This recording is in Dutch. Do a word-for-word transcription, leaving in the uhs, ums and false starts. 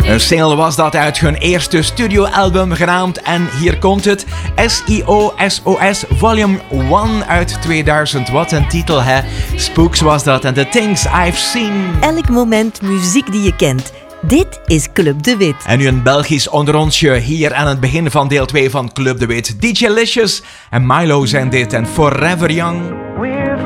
Een single was dat uit hun eerste studioalbum genaamd en hier komt het S I O S O S Volume één uit tweeduizend. Wat een titel hè. Spooks was dat en The Things I've Seen. Elk moment muziek die je kent. Dit is Club de Wit. En nu een Belgisch onderonsje hier aan het begin van deel twee van Club de Wit. D J Licious en Milo zijn dit en Forever Young.